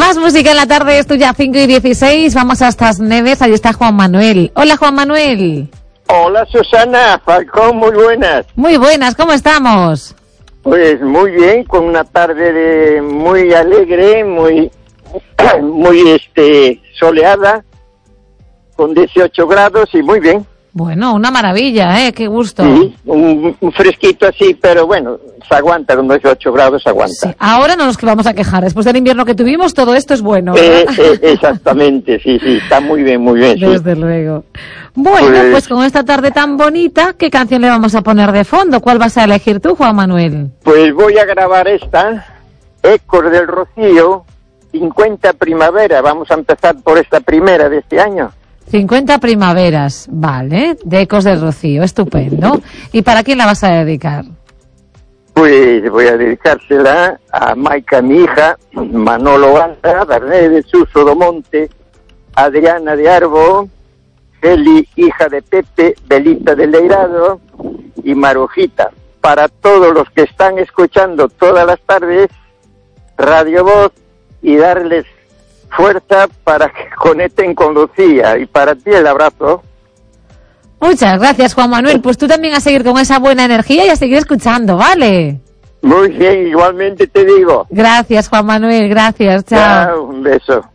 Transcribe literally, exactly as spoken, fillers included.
Más música en la tarde, es tuya, cinco y dieciséis. Vamos hasta las Neves, ahí está Juan Manuel. Hola, Juan Manuel. Hola, Susana Falcón, muy buenas. Muy buenas, ¿cómo estamos? Pues muy bien, con una tarde de muy alegre, muy, muy este soleada, con dieciocho grados y muy bien. Bueno, una maravilla, ¿eh? Qué gusto. Sí, un, un fresquito así, pero bueno, se aguanta, con dieciocho grados se aguanta. Sí, ahora no nos que vamos a quejar, después del invierno que tuvimos, todo esto es bueno, eh, eh, Exactamente, sí, sí, está muy bien, muy bien. Desde sí. luego. Bueno, pues, pues con esta tarde tan bonita, ¿qué canción le vamos a poner de fondo? ¿Cuál vas a elegir tú, Juan Manuel? Pues voy a grabar esta, Ecos del Rocío, cincuenta primavera, vamos a empezar por esta primera de este año. cincuenta primaveras, vale, de Ecos del Rocío, estupendo. ¿Y para quién la vas a dedicar? Pues voy a dedicársela a Maica, mi hija, Manolo Anda, Darné de Suso do Monte, Adriana de Arbo, Feli, hija de Pepe, Belita de Leirado y Marujita. Para todos los que están escuchando todas las tardes Radio Voz y darles fuerza para que conecten con Lucía. Y para ti el abrazo. Muchas gracias, Juan Manuel. Pues tú también a seguir con esa buena energía y a seguir escuchando, ¿vale? Muy bien, igualmente te digo. Gracias, Juan Manuel, gracias, chao. Chao, un beso.